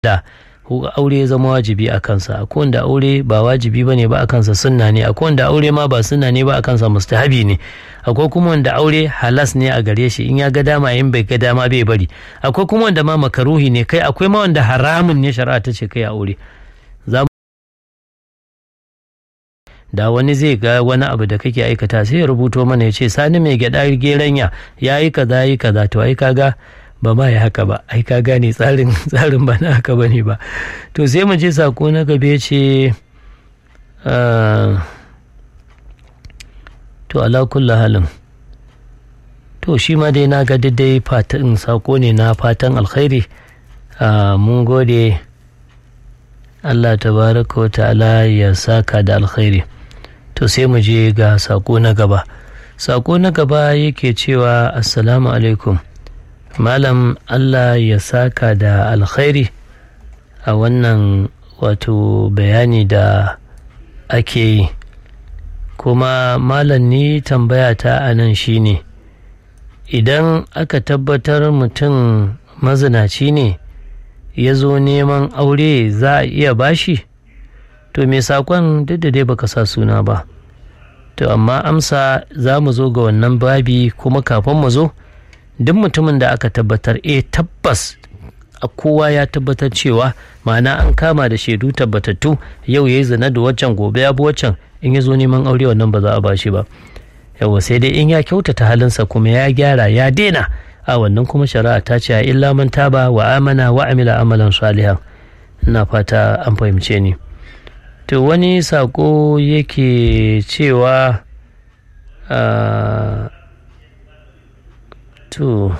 da aure ya zama wajibi a kansa, akwai wanda aure ba wajibi bane ba a kansa, sunna ne, akwai wanda aure ma ba sunna ne ba a kansa, mustahabi ne, akwai kuma wanda aure halas ne a gare shi, in ya ga dama in bai ga dama bai bari, akwai kuma wanda ma makaruhi ne, kai akwai ma wanda haramun ne shari'a ta ce kai aure. Da wani zai ga wani abu da kake aikata sai ya rubuto mana ya ce Sani mai gyada geranya ya yi kaza yi kaza, to ai kaga ba ma ya haka ba, ai ka gane tsarin ba na haka bane ba. To sai mu je sako na gabe ce to ala kullu halin, to shi ma dai na ga dai fatan sako ne na fatan alkhairi. Mun gode, Allah tabaraka wa ta'ala ya saka da alkhairi. To sai mu je ga sako na gaba. Sako na gaba yake cewa assalamu alaikum malam, Allah ya saka da alkhairi a wannan wato bayani da ake yi, kuma malam ni tambaya ta anan shine, idan aka tabbatar mutum mazinaci ne ya zo neman aure za a iya bashi? To me sakon duk da dai baka sa suna ba, to amma amsa za mu zo ga wannan babi. Kuma kafin mu zo, duk mutumin da aka tabbatar tabbas a kowa ya tabbatar cewa ma'ana an kama da shaidu tabbatattu, yau yayi zina da waccan gobe ya bi waccan, in ya zo neman aure wannan ba za a bashi ba. Yawa sai dai in ya kyautata halinsa kuma ya gyara ya daina, a wannan kuma shari'a ta ce illa man taba wa amana wa amila amalan salihan. Ina fata an fahimce ni. To wani sako yake cewa to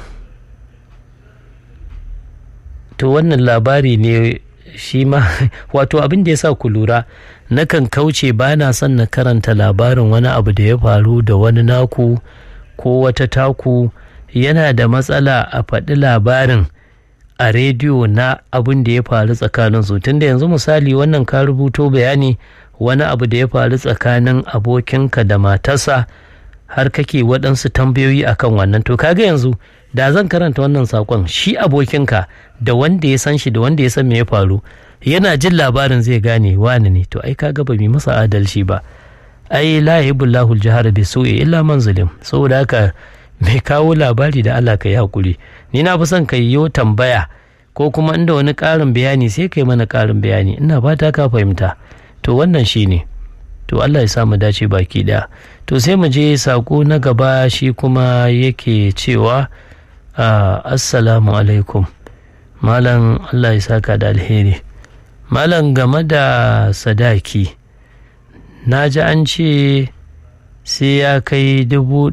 wannan labari ne shi ma wato abin da ya sa ku lura nakan kauce, ba na son na karanta labarin wani abu da ya faru da wani naku ko wata taku. Yana da matsala a faɗi labarin a rediyo na abin da ya faru tsakanin su, tunda yanzu misali wannan ka rubuto bayani wani abu da ya faru tsakanin abokinka da matarsa, har kake waɗansu tambayoyi akan wannan. To kaga yanzu da zan karanta wannan sakon, shi abokinka da wanda ya san shi da wanda ya san me ya faru yana jin labarin zai gane wani ne, to ai kaga ba mai masa adalci ba. Ai la yuhibbullahu al-jahra bisu'i illa man zulim. Saboda haka mai kawo labari da Allah ka yi hakuri, ni na fi son ka yi tambaya ko kuma inda wani ƙarin bayani sai kai mana ƙarin bayani, ina fata ka fahimta. To wannan shi ne, to Allah ya sa mu dace baki ɗaya. To sai mu je sako na gaba, shi kuma yake cewa assalamu alaikum malam, Allah ya saka da alheri malam, game da sadaki na ji an ce sai ya kai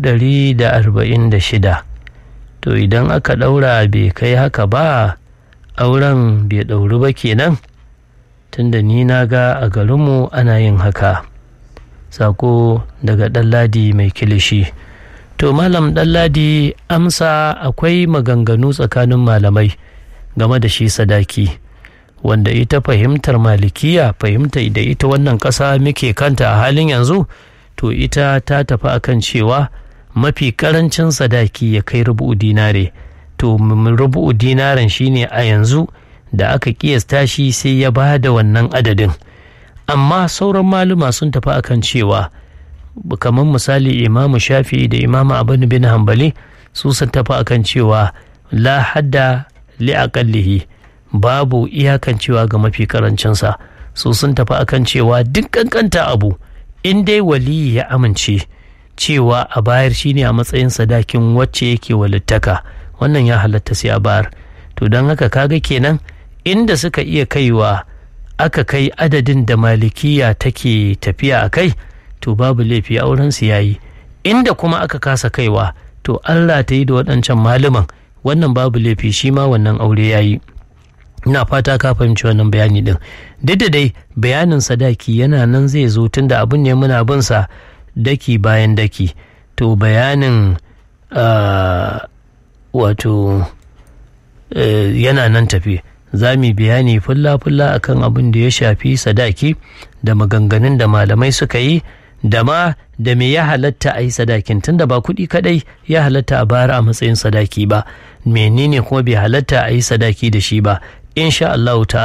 146,000. To idan aka ɗaura bai kai haka ba, auren bai ɗauri ba kenan, tunda ni na ga a garinmu ana yin haka. Sako daga Ɗanladi mai kilishi. To malam Ɗanladi, amsa akwai maganganu tsakanin malamai game da shi sadaki, wanda ita fahimtar malikiya, fahimta da ita wannan ƙasa muke kanta a halin yanzu, to ita ta tafi akan cewa mafi karancin sadaki ya kai rubu'u dinare. To rubu'u dinaren shine a yanzu da aka kiyasta shi sai ya ba da wannan adadin. Amma sauran maluma sun tafi akan cewa, kamar misali Imamu Shafi'i da Imamu Ahmad bin Hanbali, su sun tafi akan cewa la hadda li aqallihi, babu iyakan cewa ga mafi karancinsa. Su sun tafi akan cewa duk kankanta abu in dai waliyi ya amince cewa a bayar shine a matsayin sadakin wacce yake walittaka, wannan ya halatta sai a bayar. To don haka kaga kenan inda suka iya kaiwa aka kai adadin da malikiya take tafiya a kai, to babu laifi auren su yayi. Inda kuma aka kasa kaiwa, to Allah ta yi da waɗancan malaman, wannan babu laifi, shi ma wannan aure yayi. Ina fata ka fahimci wannan bayani din. Duk da dai bayanin sadaki yana nan zai zo, tunda abun ne muna bin sa daki bayan daki. To bayanin wato yana nan tafi, za mu bayani fulla-fulla akan abin da ya shafi sadaki da maganganun da malamai suka yi, da ma da me ya halatta a yi sadakin, tunda ba kuɗi kaɗai ya halatta a bayar a matsayin sadaki ba, menene kuma bai halatta a yi sadaki da shi ba, insha Allah ta'ala.